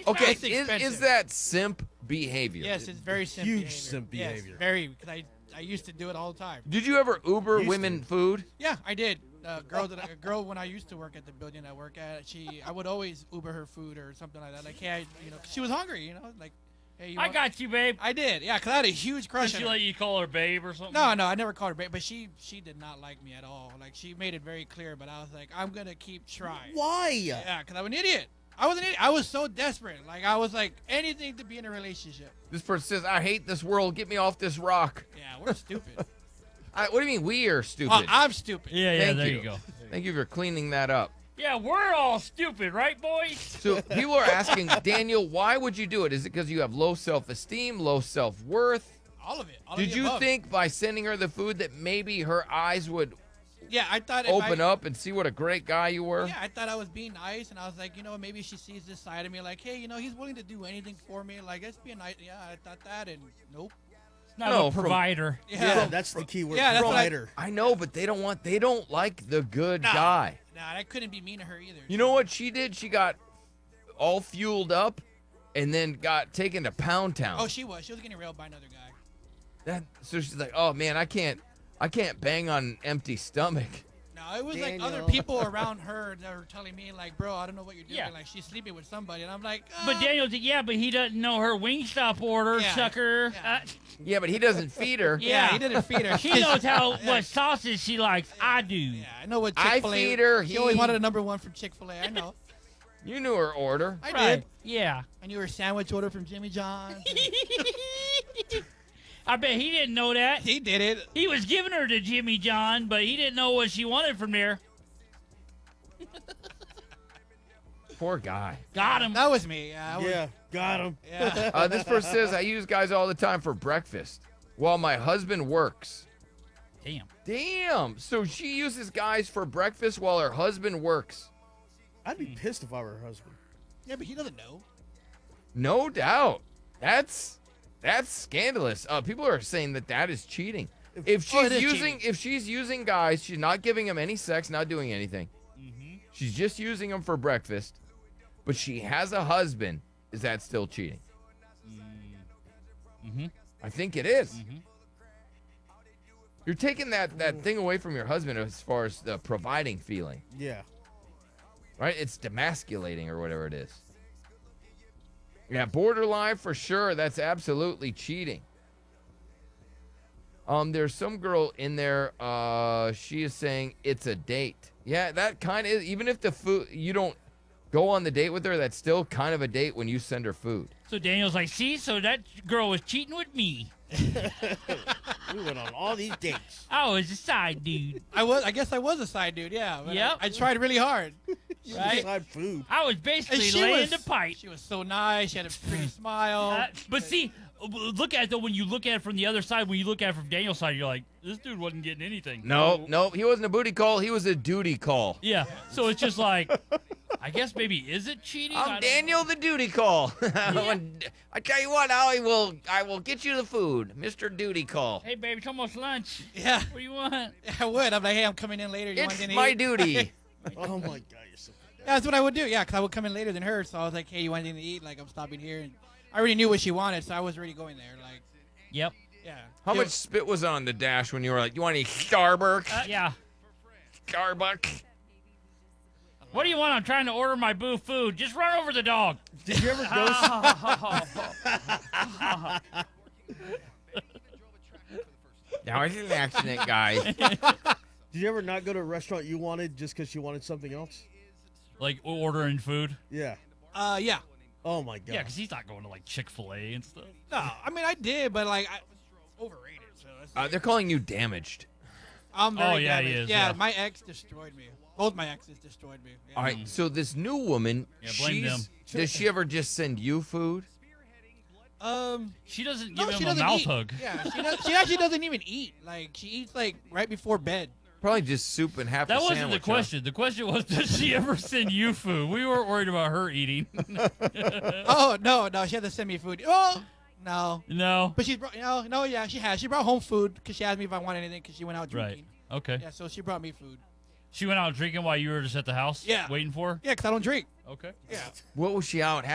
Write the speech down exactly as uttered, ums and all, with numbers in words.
Okay, It's is, expensive. is that simp behavior? Yes, it's very simp Huge behavior. simp Yes, behavior. very. Because I I used to do it all the time. Did you ever Uber Used women to. food? Yeah, I did. A girl that I, a girl when I used to work at the building I work at, she I would always Uber her food or something like that. Like, hey, I, you know, 'cause she was hungry, you know, like, hey, you I want- got you, babe. I did, yeah, because I had a huge crush Did on she her. let you call her babe or something? No, no, I never called her babe, but she she did not like me at all. Like, she made it very clear, but I was like, I'm gonna keep trying. Why? Yeah, because I'm an idiot. I was an idiot. I was so desperate. Like, I was like anything to be in a relationship. This person says, "I hate this world. Get me off this rock." Yeah, we're stupid. I, what do you mean we are stupid? Oh, I'm stupid. Yeah, yeah, Thank there you. you go. Thank you for cleaning that up. Yeah, we're all stupid, right, boys? So people are asking, Daniel, why would you do it? Is it because you have low self-esteem, low self-worth? All of it. All Did of the you above. think by sending her the food that maybe her eyes would Yeah, I thought if open I, up and see what a great guy you were? Yeah, I thought I was being nice, and I was like, you know, maybe she sees this side of me, like, hey, you know, he's willing to do anything for me. Like, let's be a nice. Yeah, I thought that, and nope. Not No, a from- provider. Yeah, From- that's the key word. Yeah, that's what I- provider. I know, but they don't want, they don't like the good Nah. guy. Nah, I couldn't be mean to her either. You know what she did? She got all fueled up and then got taken to Pound Town. Oh, she was. She was getting railed by another guy. That, so she's like, oh man, I can't, I can't bang on an empty stomach. No, it was like Daniel. other people around her that were telling me, like, bro, I don't know what you're doing. Yeah. Like, she's sleeping with somebody, and I'm like, But uh, Daniel, yeah, but he doesn't know her Wingstop order, Yeah, sucker. yeah. Uh, Yeah, but he doesn't feed her. yeah, yeah. he didn't feed her. he knows how Yeah. what sauces she likes. I do. Yeah, I know what I Chick Fil A. feed her, She always he- wanted a number one from Chick Fil A. I know. You knew her order. I Right. did. Yeah. I knew her sandwich order from Jimmy John's. I bet he didn't know that. He did it. He was giving her to Jimmy John, but he didn't know what she wanted from there. Poor guy. Got him. That was me. Yeah. I was, Yeah, got him. Yeah. Uh, this person says, I use guys all the time for breakfast while my husband works. Damn. Damn. So she uses guys for breakfast while her husband works. I'd be pissed if I were her husband. Yeah, but he doesn't know. No doubt. That's that's scandalous. Uh, people are saying that that is cheating. If Oh, she's it is using cheating. if she's using guys, she's not giving them any sex, not doing anything. Mm-hmm. She's just using them for breakfast. But she has a husband. Is that still cheating? Mm-hmm. I think it is. Mhm. You're taking that, that thing away from your husband as far as the providing feeling, Yeah. right? It's demasculating or whatever it is. Yeah, borderline for sure. That's absolutely cheating. Um, there's some girl in there. Uh, she is saying it's a date. Yeah, that kind of is. Even if the food you don't go on the date with her, that's still kind of a date when you send her food. So Daniel's like, see, so that girl was cheating with me. We went on all these dates. I was a side dude. I was. I guess I was a side dude. Yeah. but I- Yep. I, tried really hard. You Right. decide food. I was And basically she laying was. the pipe. She was so nice. She had a pretty smile. Uh, but see, look at it though. When you look at it from the other side, when you look at it from Daniel's side, you're like, this dude wasn't getting anything. No, no, he wasn't a booty call. He was a duty call. Yeah. So it's just like, I guess maybe is it cheating? I I'm don't Daniel the duty call. When- I tell you what, I will I will get you the food, Mister Duty Call. Hey, baby, it's almost lunch. yeah. What do you want? I would. I'm like, hey, I'm coming in later. You want It's anything to my eat? duty. Oh my god, you're so. That's what I would do. Yeah, because I would come in later than her. So I was like, hey, you want anything to eat? Like, I'm stopping here. And I already knew what she wanted, so I was already going there. Like, Yep. yeah. How It- much spit was on the dash when you were like, you want any Starbucks? Uh, yeah. Starbucks? What do you want? I'm trying to order my boo food. Just run over the dog. Did you ever go? Now it's an accident, guys. Did you ever not go to a restaurant you wanted just because you wanted something else? Like ordering food. Yeah. Uh, yeah. Oh my god. Yeah, because he's not going to like Chick-fil-A and stuff. No, I mean, I did, but like, I overrated. So it's Uh, like, they're calling you damaged. I'm very Oh, yeah, he damaged. is, Yeah, yeah. my ex destroyed me. Both my exes destroyed me. Yeah. All right, so this new woman, Yeah, blame she's, them. does she ever just send you food? Um, She doesn't no, give she him a doesn't mouth eat. hug. Yeah, she, does, she actually doesn't even eat. Like, she eats like right before bed. Probably just soup and half That a wasn't sandwich. the question. The question was, does she ever send you food? We weren't worried about her eating. Oh no, no, she had to send me food. Oh no, No. but she's brought. No, no, yeah, she has. She brought home food because she asked me if I wanted anything because she went out Right. drinking. Okay. Yeah, so she brought me food. She went out drinking while you were just at the house? Yeah. Waiting for her? Yeah, because I don't drink. Okay. Yeah. What was she out